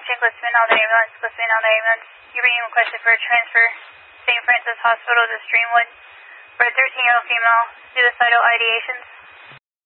check Glisman on the ambulance. Glisman on the ambulance. You're being requested for a transfer. St. Francis Hospital to Streamwood for a 13-year-old female. Suicidal ideations.